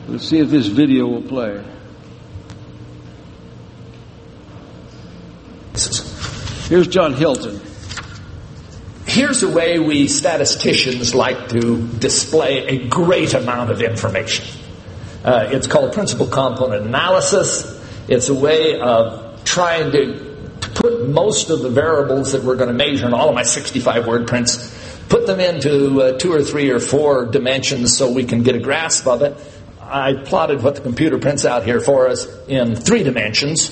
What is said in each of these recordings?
Let's see if this video will play. Here's John Hilton. Here's a way we statisticians like to display a great amount of information. It's called principal component analysis. It's a way of trying to put most of the variables that we're going to measure in all of my 65 word prints, put them into 2 or 3 or 4 dimensions so we can get a grasp of it. I plotted what the computer prints out here for us in 3 dimensions.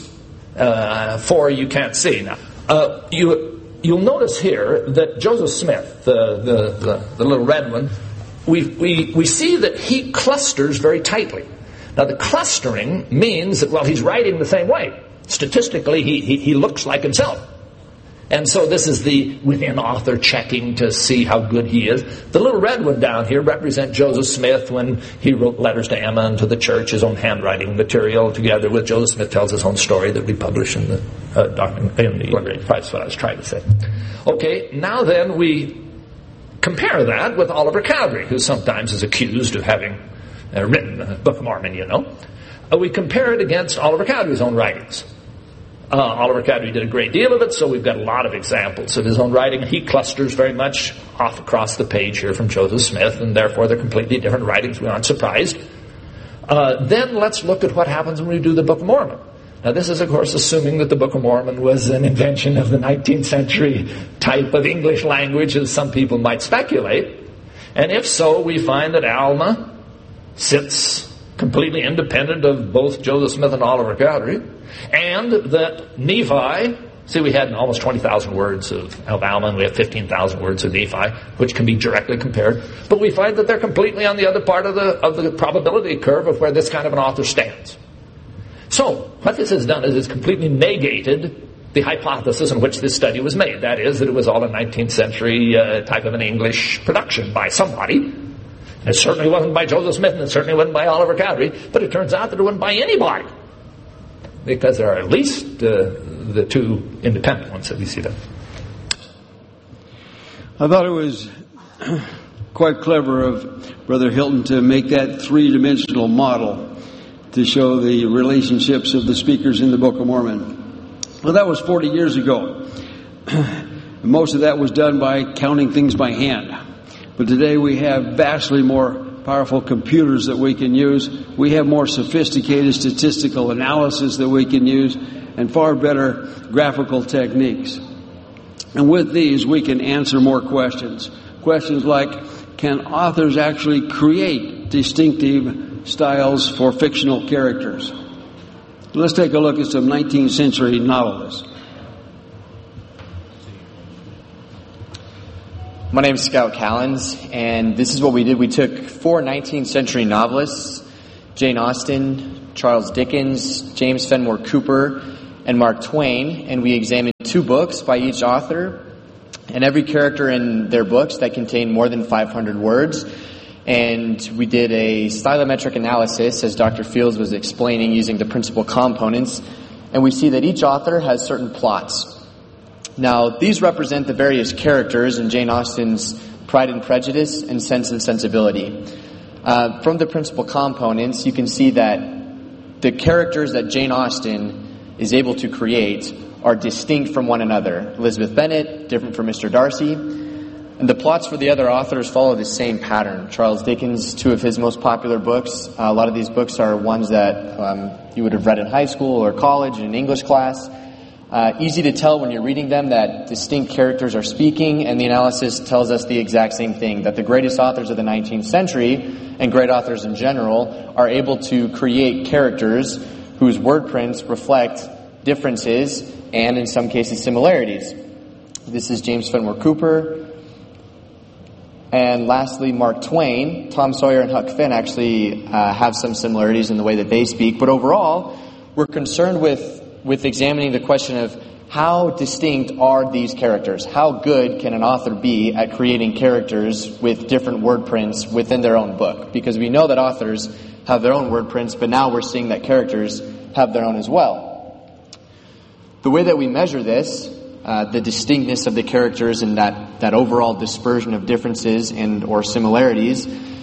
4 you can't see. Now, you'll notice here that Joseph Smith, the little red one, we see that he clusters very tightly. Now, the clustering means that, well, he's writing the same way. Statistically, he looks like himself. And so this is the within-author checking to see how good he is. The little red one down here represents Joseph Smith when he wrote letters to Emma and to the church, his own handwriting material, together with Joseph Smith tells his own story that we publish in the document. That's what I was trying to say. Okay, now then we compare that with Oliver Cowdery, who sometimes is accused of having written the Book of Mormon, you know. We compare it against Oliver Cowdery's own writings. Oliver Cowdery did a great deal of it, so we've got a lot of examples of his own writing. He clusters very much off across the page here from Joseph Smith, and therefore they're completely different writings. We aren't surprised. Then let's look at what happens when we do the Book of Mormon. Now this is, of course, assuming that the Book of Mormon was an invention of the 19th century type of English language, as some people might speculate. And if so, we find that Alma sits completely independent of both Joseph Smith and Oliver Cowdery, and that Nephi, see, we had almost 20,000 words of Alma, and we have 15,000 words of Nephi, which can be directly compared, but we find that they're completely on the other part of the probability curve of where this kind of an author stands. So, what this has done is it's completely negated the hypothesis on which this study was made. That is, that it was all a 19th century type of an English production by somebody. It certainly wasn't by Joseph Smith, and it certainly wasn't by Oliver Cowdery, but it turns out that it wasn't by anybody, because there are at least the 2 independent ones that we see there. I thought it was quite clever of Brother Hilton to make that 3-dimensional model to show the relationships of the speakers in the Book of Mormon. Well, that was 40 years ago. Most of that was done by counting things by hand. But today we have vastly more powerful computers that we can use. We have more sophisticated statistical analysis that we can use, and far better graphical techniques. And with these, we can answer more questions. Questions like, can authors actually create distinctive styles for fictional characters? Let's take a look at some 19th century novelists. My name is Scout Callens, and this is what we did. We took 4 19th century novelists, Jane Austen, Charles Dickens, James Fenimore Cooper, and Mark Twain, and we examined 2 books by each author, and every character in their books that contained more than 500 words. And we did a stylometric analysis, as Dr. Fields was explaining, using the principal components, and we see that each author has certain plots. Now, these represent the various characters in Jane Austen's Pride and Prejudice and Sense and Sensibility. From the principal components, you can see that the characters that Jane Austen is able to create are distinct from one another. Elizabeth Bennet, different from Mr. Darcy. And the plots for the other authors follow the same pattern. Charles Dickens, 2 of his most popular books. A lot of these books are ones that you would have read in high school or college in an English class. Easy to tell when you're reading them that distinct characters are speaking, and the analysis tells us the exact same thing, that the greatest authors of the 19th century, and great authors in general, are able to create characters whose word prints reflect differences and, in some cases, similarities. This is James Fenimore Cooper. And lastly, Mark Twain. Tom Sawyer and Huck Finn actually have some similarities in the way that they speak, but overall, we're concerned with examining the question of how distinct are these characters? How good can an author be at creating characters with different word prints within their own book? Because we know that authors have their own word prints, but now we're seeing that characters have their own as well. The way that we measure this, the distinctness of the characters and that overall dispersion of differences and or similarities,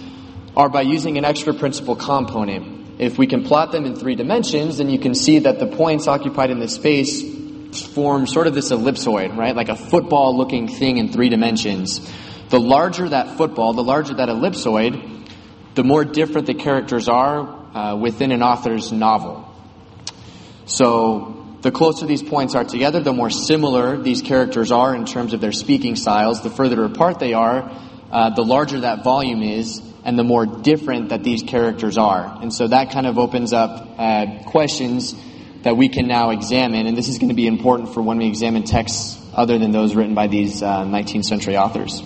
are by using an extra principal component. If we can plot them in 3 dimensions, then you can see that the points occupied in this space form sort of this ellipsoid, right? Like a football-looking thing in 3 dimensions. The larger that football, the larger that ellipsoid, the more different the characters are within an author's novel. So the closer these points are together, the more similar these characters are in terms of their speaking styles. The further apart they are, the larger that volume is, and the more different that these characters are. And so that kind of opens up questions that we can now examine, and this is going to be important for when we examine texts other than those written by these 19th century authors.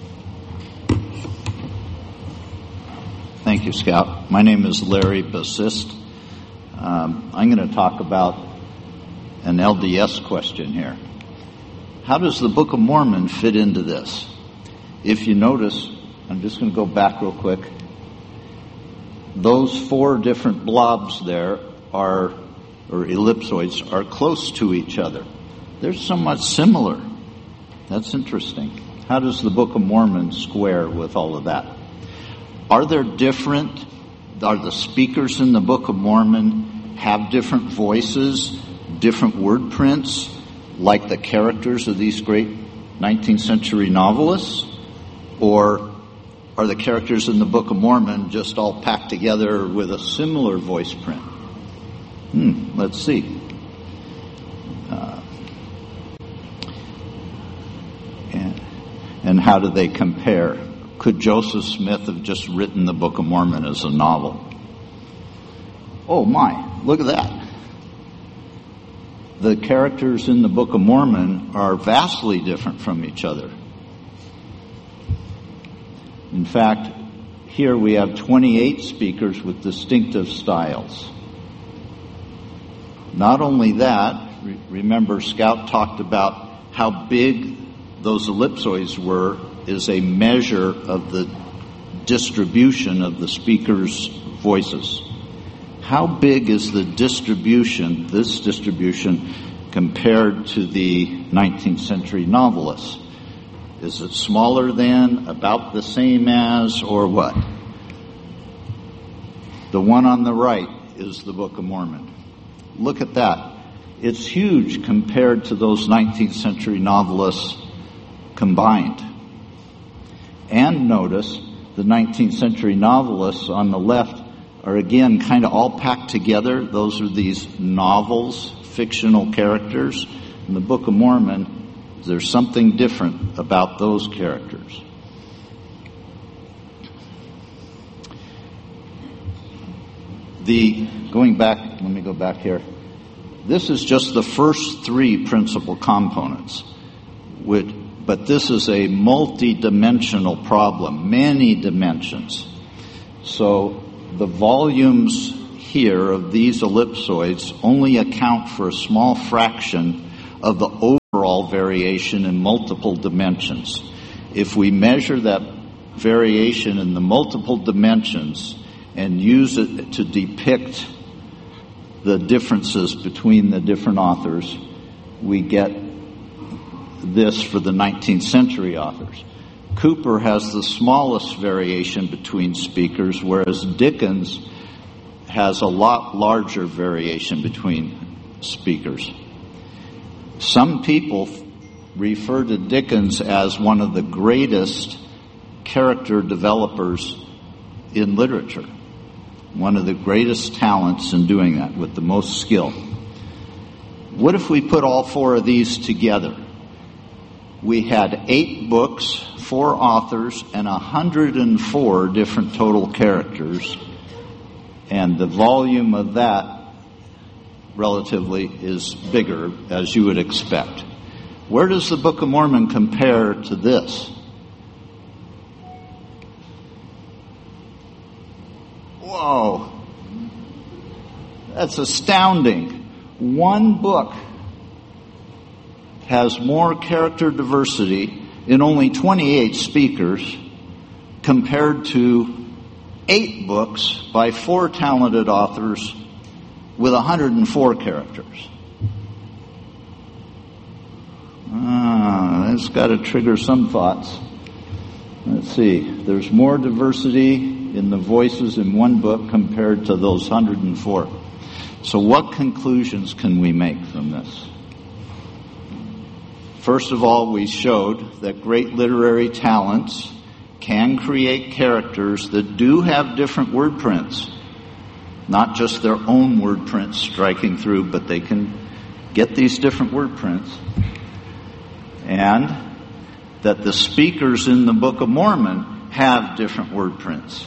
Thank you, Scout. My name is Larry Bassist. I'm going to talk about an LDS question here. How does the Book of Mormon fit into this? If you notice, I'm just going to go back real quick. Those 4 different blobs there or ellipsoids, are close to each other. They're somewhat similar. That's interesting. How does the Book of Mormon square with all of that? Are the speakers in the Book of Mormon have different voices, different word prints, like the characters of these great 19th century novelists? Or are the characters in the Book of Mormon just all packed together with a similar voice print? Let's see. And how do they compare? Could Joseph Smith have just written the Book of Mormon as a novel? Oh my, look at that. The characters in the Book of Mormon are vastly different from each other. In fact, here we have 28 speakers with distinctive styles. Not only that, remember Scout talked about how big those ellipsoids were is a measure of the distribution of the speakers' voices. How big is the distribution, this distribution, compared to the 19th century novelists? Is it smaller than, about the same as, or what? The one on the right is the Book of Mormon. Look at that. It's huge compared to those 19th century novelists combined. And notice the 19th century novelists on the left are again kind of all packed together. Those are these novels, fictional characters. In the Book of Mormon, there's something different about those characters. Let me go back here. This is just the first 3 principal components, but this is a multi-dimensional problem, many dimensions. So the volumes here of these ellipsoids only account for a small fraction of the overall variation in multiple dimensions. If we measure that variation in the multiple dimensions and use it to depict the differences between the different authors, we get this for the 19th century authors. Cooper has the smallest variation between speakers, whereas Dickens has a lot larger variation between speakers. Some people refer to Dickens as one of the greatest character developers in literature. One of the greatest talents in doing that, with the most skill. What if we put all 4 of these together? We had 8 books, 4 authors, and 104 different total characters. And the volume of that, relatively, is bigger, as you would expect. Where does the Book of Mormon compare to this? Whoa, that's astounding. One book has more character diversity in only 28 speakers compared to 8 books by 4 talented authors with 104 characters. That's got to trigger some thoughts. Let's see. There's more diversity in the voices in one book compared to those 104. So what conclusions can we make from this? First of all, we showed that great literary talents can create characters that do have different word prints. Not just their own word prints striking through, but they can get these different word prints. And that the speakers in the Book of Mormon have different word prints.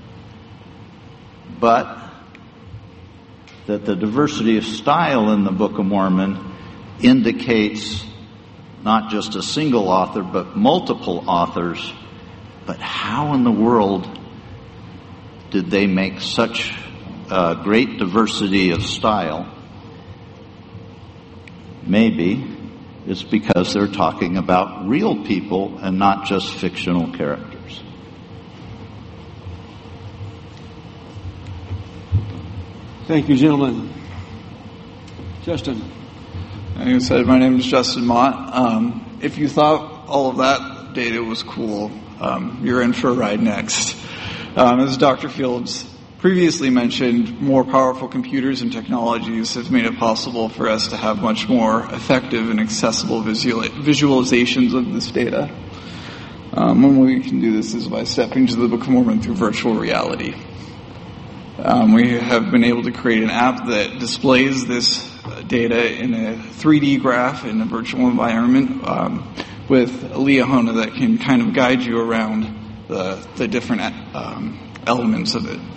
But that the diversity of style in the Book of Mormon indicates not just a single author, but multiple authors. But how in the world did they make such great diversity of style? Maybe it's because they're talking about real people and not just fictional characters. Thank you, gentlemen. Justin. Like I said, my name is Justin Mott. If you thought all of that data was cool, you're in for a ride next. As Dr. Fields previously mentioned, more powerful computers and technologies have made it possible for us to have much more effective and accessible visualizations of this data. One way we can do this is by stepping to the Book of Mormon through virtual reality. We have been able to create an app that displays this data in a 3D graph in a virtual environment with a Liahona that can kind of guide you around the different elements of it.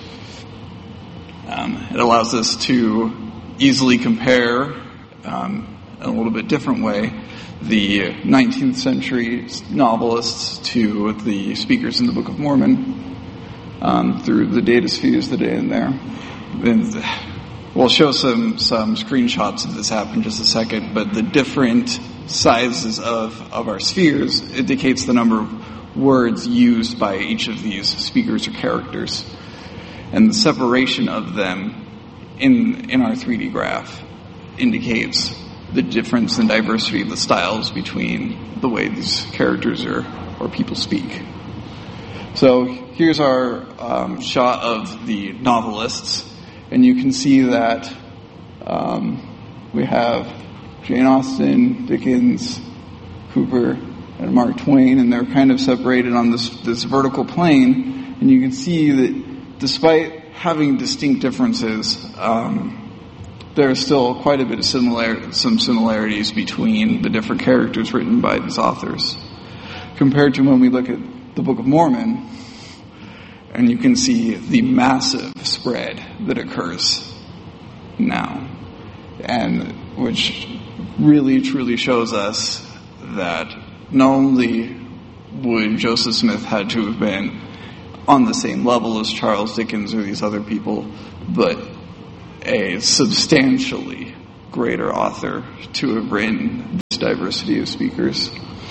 It allows us to easily compare, in a little bit different way, the 19th century novelists to the speakers in the Book of Mormon through the data spheres that are in there. And we'll show some screenshots of this app in just a second, but the different sizes of our spheres indicates the number of words used by each of these speakers or characters. And the separation of them in our 3D graph indicates the difference and diversity of the styles between the way these characters or people speak. So here's our shot of the novelists, and you can see that we have Jane Austen, Dickens, Cooper, and Mark Twain, and they're kind of separated on this vertical plane, and you can see that despite having distinct differences, there is still quite a bit of some similarities between the different characters written by these authors. Compared to when we look at the Book of Mormon, and you can see the massive spread that occurs now, and which really truly shows us that not only would Joseph Smith had to have been on the same level as Charles Dickens or these other people, but a substantially greater author to have written this diversity of speakers.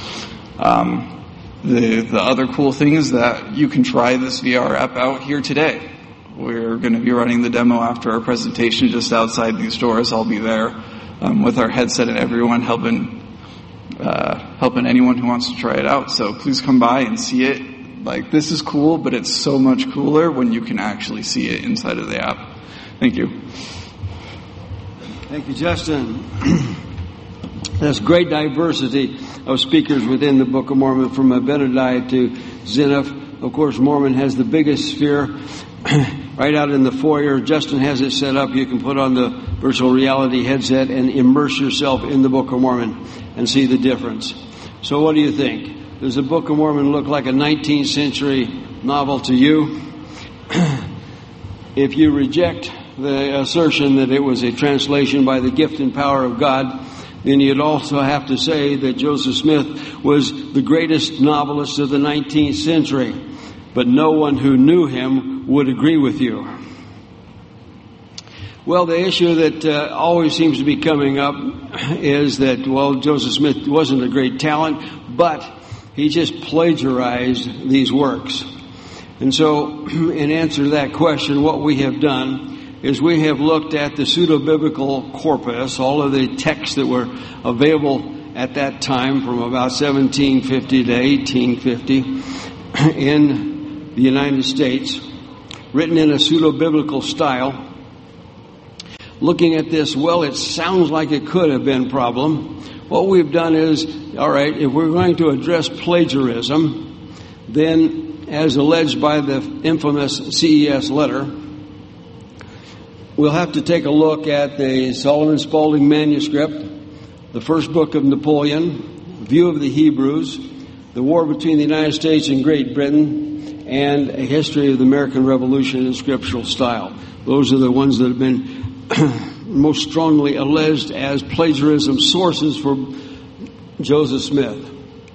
The other cool thing is that you can try this VR app out here today. We're going to be running the demo after our presentation just outside these doors. I'll be there with our headset and everyone helping anyone who wants to try it out. So please come by and see it. Like, this is cool, but it's so much cooler when you can actually see it inside of the app. Thank you. Thank you, Justin. There's great diversity of speakers within the Book of Mormon, from Abinadi to Zeniff. Of course, Mormon has the biggest sphere right out in the foyer. Justin has it set up. You can put on the virtual reality headset and immerse yourself in the Book of Mormon and see the difference. So what do you think? Does the Book of Mormon look like a 19th century novel to you? If you reject the assertion that it was a translation by the gift and power of God, then you'd also have to say that Joseph Smith was the greatest novelist of the 19th century. But no one who knew him would agree with you. Well, the issue that always seems to be coming up is that, well, Joseph Smith wasn't a great talent, but he just plagiarized these works. And so, in answer to that question, what we have done is we have looked at the pseudo-biblical corpus, all of the texts that were available at that time from about 1750 to 1850 in the United States, written in a pseudo-biblical style. Looking at this, well, it sounds like it could have been a problem. What we've done is, all right, if we're going to address plagiarism, then as alleged by the infamous CES letter, we'll have to take a look at the Solomon Spaulding manuscript, the first book of Napoleon, View of the Hebrews, the war between the United States and Great Britain, and a history of the American Revolution in scriptural style. Those are the ones that have been most strongly alleged as plagiarism sources for Joseph Smith.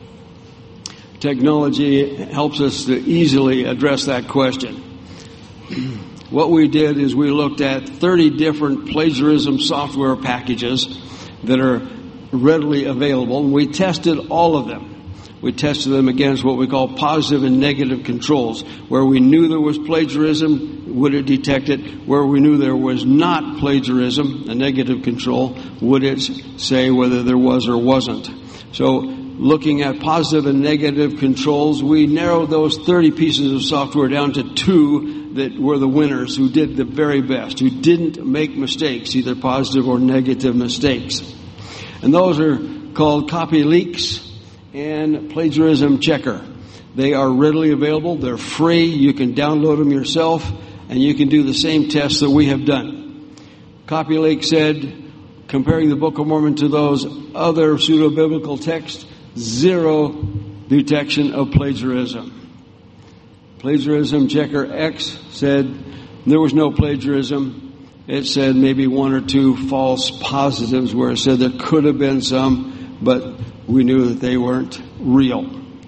Technology helps us to easily address that question. What we did is we looked at 30 different plagiarism software packages that are readily available, and we tested all of them. We tested them against what we call positive and negative controls. Where we knew there was plagiarism, would it detect it? Where we knew there was not plagiarism, a negative control, would it say whether there was or wasn't? So looking at positive and negative controls, we narrowed those 30 pieces of software down to 2 that were the winners, who did the very best, who didn't make mistakes, either positive or negative mistakes. And those are called CopyLeaks and Plagiarism Checker. They are readily available. They're free. You can download them yourself, and you can do the same tests that we have done. CopyLeaks said, comparing the Book of Mormon to those other pseudo-biblical texts, 0 detection of plagiarism. Plagiarism Checker X said there was no plagiarism. It said maybe 1 or 2 false positives where it said there could have been some, but we knew that they weren't real.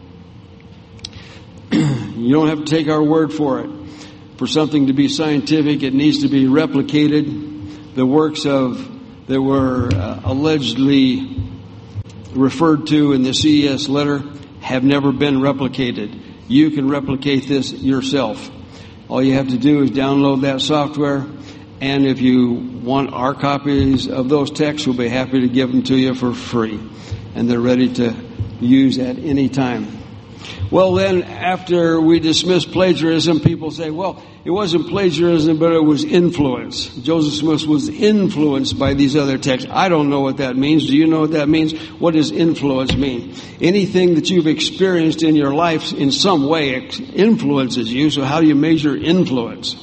You don't have to take our word for it. For something to be scientific, it needs to be replicated. The works that were allegedly referred to in the CES letter have never been replicated. You can replicate this yourself. All you have to do is download that software, and if you want our copies of those texts, we'll be happy to give them to you for free. And they're ready to use at any time. Well, then, after we dismiss plagiarism, people say, well, it wasn't plagiarism, but it was influence. Joseph Smith was influenced by these other texts. I don't know what that means. Do you know what that means? What does influence mean? Anything that you've experienced in your life in some way influences you, so how do you measure influence?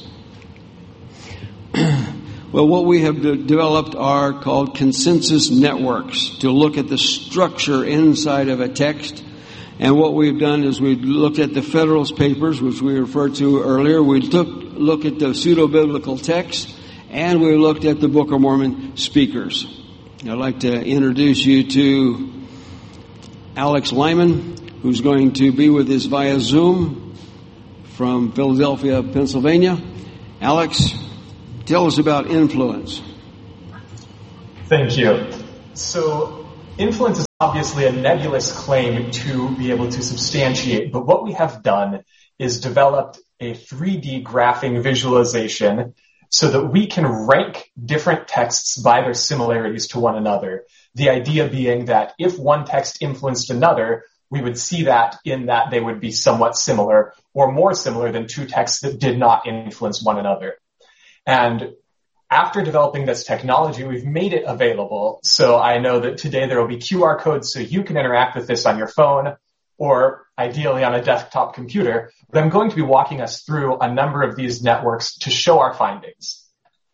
Well, what we have developed are called consensus networks to look at the structure inside of a text. And what we've done is we've looked at the Federalist Papers, which we referred to earlier. We look at the pseudo-biblical text, and we looked at the Book of Mormon speakers. I'd like to introduce you to Alex Lyman, who's going to be with us via Zoom from Philadelphia, Pennsylvania. Alex, tell us about influence. Thank you. So, influence is obviously a nebulous claim to be able to substantiate, but what we have done is developed a 3D graphing visualization so that we can rank different texts by their similarities to one another. The idea being that if one text influenced another, we would see that in that they would be somewhat similar or more similar than 2 texts that did not influence one another. And after developing this technology, we've made it available. So I know that today there will be QR codes so you can interact with this on your phone or ideally on a desktop computer. But I'm going to be walking us through a number of these networks to show our findings.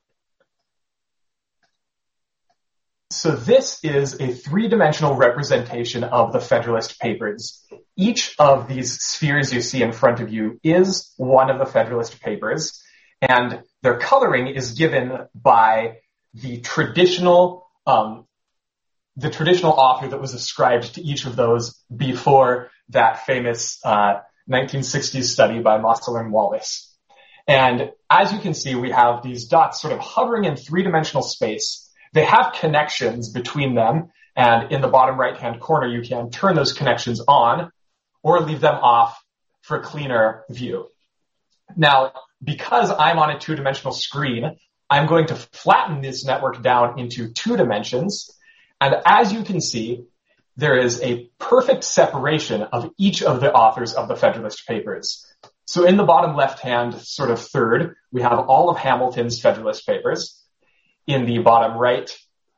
So this is a 3-dimensional representation of the Federalist Papers. Each of these spheres you see in front of you is one of the Federalist Papers. And their coloring is given by the traditional author that was ascribed to each of those before that famous 1960s study by Mossler and Wallace. And as you can see, we have these dots sort of hovering in 3-dimensional space. They have connections between them, and in the bottom right-hand corner, you can turn those connections on or leave them off for cleaner view. Now, because I'm on a 2-dimensional screen, I'm going to flatten this network down into 2 dimensions. And as you can see, there is a perfect separation of each of the authors of the Federalist Papers. So in the bottom left-hand sort of third, we have all of Hamilton's Federalist Papers. In the bottom right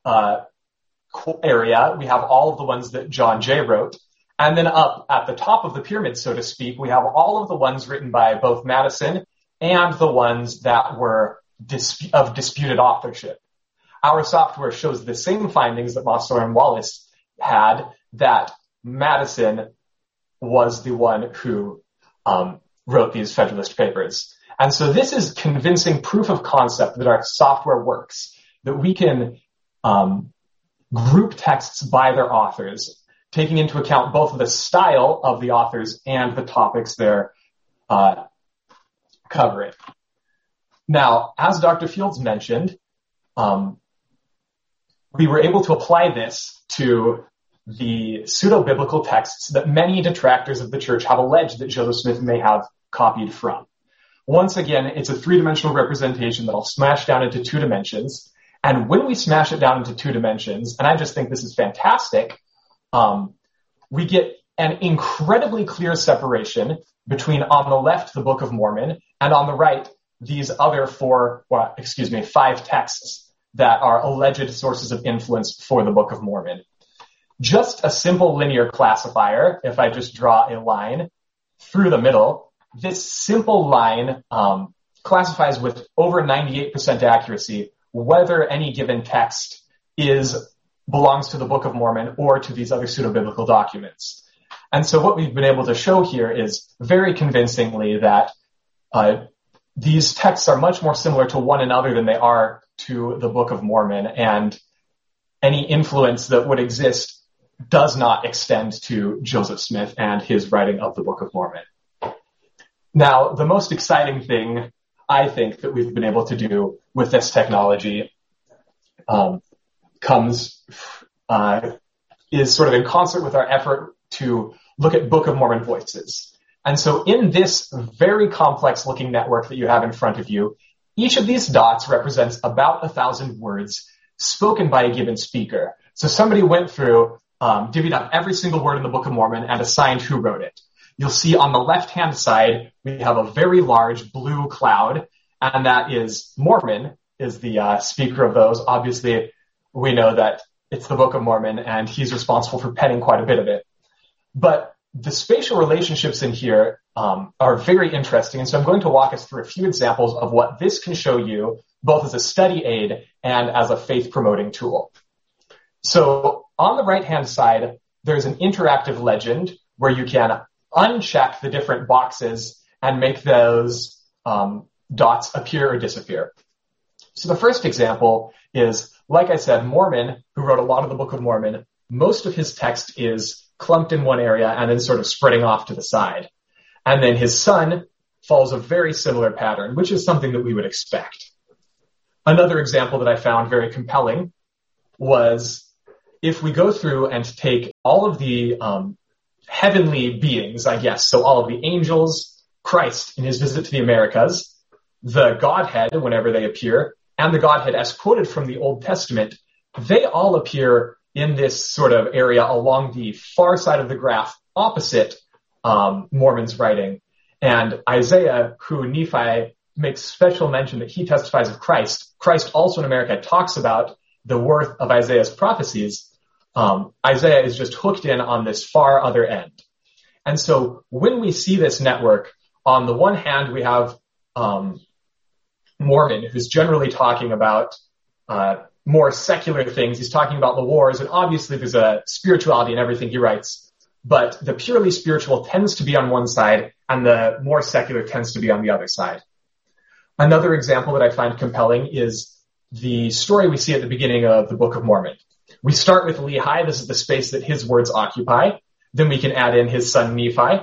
area, we have all of the ones that John Jay wrote. And then up at the top of the pyramid, so to speak, we have all of the ones written by both Madison and the ones that were of disputed authorship. Our software shows the same findings that Mosler and Wallace had, that Madison was the one who wrote these Federalist Papers. And so this is convincing proof of concept that our software works, that we can group texts by their authors, taking into account both the style of the authors and the topics they're covering. Now, as Dr. Fields mentioned, we were able to apply this to the pseudo-biblical texts that many detractors of the church have alleged that Joseph Smith may have copied from. Once again, it's a three-dimensional representation that I'll smash down into two dimensions. And when we smash it down into two dimensions, and I just think this is fantastic, we get an incredibly clear separation between, on the left, the Book of Mormon, and on the right, these other five texts that are alleged sources of influence for the Book of Mormon. Just a simple linear classifier, if I just draw a line through the middle, this simple line classifies with over 98% accuracy whether any given text belongs to the Book of Mormon or to these other pseudo-biblical documents. And so what we've been able to show here is very convincingly that these texts are much more similar to one another than they are to the Book of Mormon, and any influence that would exist does not extend to Joseph Smith and his writing of the Book of Mormon. Now, the most exciting thing I think that we've been able to do with this technology is sort of in concert with our effort to look at Book of Mormon voices. And so in this very complex looking network that you have in front of you, each of these dots represents about 1,000 words spoken by a given speaker. So somebody went through, divvied up every single word in the Book of Mormon and assigned who wrote it. You'll see on the left-hand side, we have a very large blue cloud, and that is Mormon, is the speaker of those. Obviously, we know that it's the Book of Mormon, and he's responsible for penning quite a bit of it. But the spatial relationships in here are very interesting, and so I'm going to walk us through a few examples of what this can show you, both as a study aid and as a faith-promoting tool. So on the right-hand side, there's an interactive legend where you can uncheck the different boxes and make those dots appear or disappear. So the first example is, like I said, Mormon, who wrote a lot of the Book of Mormon, most of his text is clumped in one area and then sort of spreading off to the side. And then his son follows a very similar pattern, which is something that we would expect. Another example that I found very compelling was if we go through and take all of the heavenly beings, I guess, so all of the angels, Christ in his visit to the Americas, the Godhead whenever they appear, and the Godhead as quoted from the Old Testament, they all appear in this sort of area along the far side of the graph opposite Mormon's writing. And Isaiah, who Nephi makes special mention that he testifies of Christ, Christ also in America talks about the worth of Isaiah's prophecies. Isaiah is just hooked in on this far other end. And so when we see this network, on the one hand, we have Mormon, who's generally talking about more secular things. He's talking about the wars, and obviously there's a spirituality in everything he writes. But the purely spiritual tends to be on one side, and the more secular tends to be on the other side. Another example that I find compelling is the story we see at the beginning of the Book of Mormon. We start with Lehi. This is the space that his words occupy. Then we can add in his son Nephi,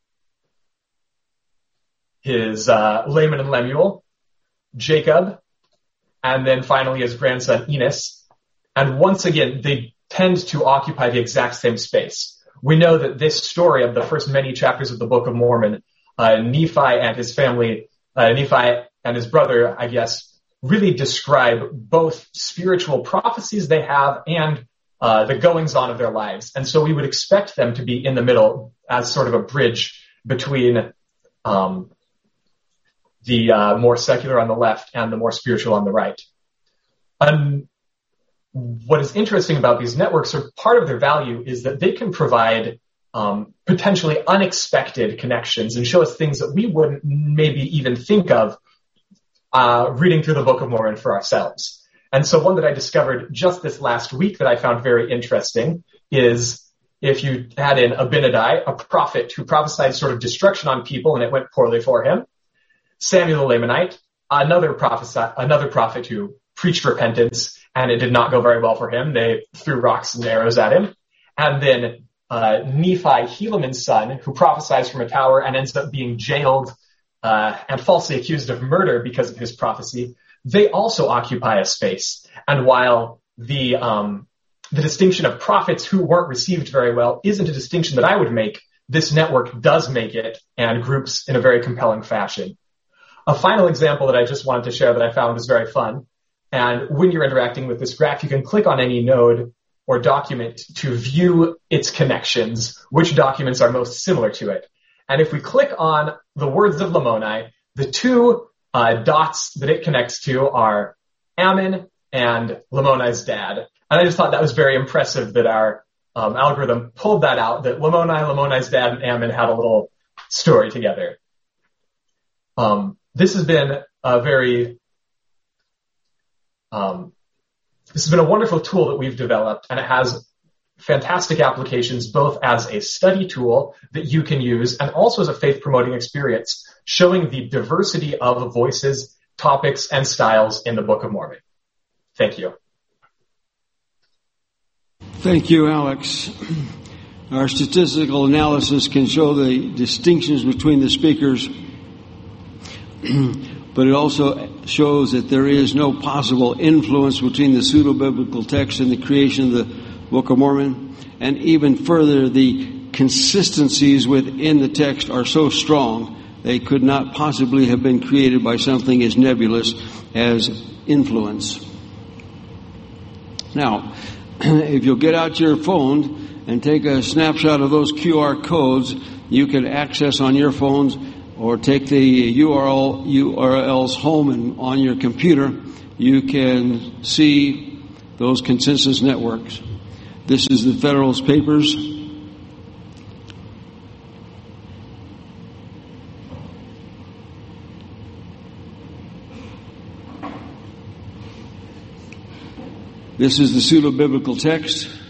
his Laman and Lemuel, Jacob, and then finally his grandson Enos. And once again, they tend to occupy the exact same space. We know that this story of the first many chapters of the Book of Mormon, Nephi and his family, Nephi and his brother, I guess, really describe both spiritual prophecies they have and the goings-on of their lives. And so we would expect them to be in the middle as sort of a bridge between the more secular on the left and the more spiritual on the right. And what is interesting about these networks, or part of their value, is that they can provide potentially unexpected connections and show us things that we wouldn't maybe even think of reading through the Book of Mormon for ourselves. And so one that I discovered just this last week that I found very interesting is if you had in Abinadi, a prophet who prophesied sort of destruction on people and it went poorly for him. Samuel the Lamanite, another prophet who preached repentance and it did not go very well for him. They threw rocks and arrows at him. And then Nephi, Helaman's son, who prophesies from a tower and ends up being jailed and falsely accused of murder because of his prophecy. They also occupy a space. And while the distinction of prophets who weren't received very well isn't a distinction that I would make, this network does make it, and groups in a very compelling fashion. A final example that I just wanted to share that I found was very fun. And when you're interacting with this graph, you can click on any node or document to view its connections, which documents are most similar to it. And if we click on the words of Lamoni, the two dots that it connects to are Ammon and Lamoni's dad. And I just thought that was very impressive that our algorithm pulled that out, that Lamoni's dad, and Ammon had a little story together. This has been a wonderful tool that we've developed, and it has fantastic applications both as a study tool that you can use and also as a faith-promoting experience, showing the diversity of voices, topics, and styles in the Book of Mormon. Thank you. Thank you, Alex. Our statistical analysis can show the distinctions between the speakers, but it also shows that there is no possible influence between the pseudo-biblical text and the creation of the Book of Mormon. And even further, the consistencies within the text are so strong they could not possibly have been created by something as nebulous as influence. Now, if you'll get out your phone and take a snapshot of those QR codes, you can access on your phones or take the URLs home and on your computer. You can see those consensus networks. This is the Federalist Papers. This is the pseudo-biblical text.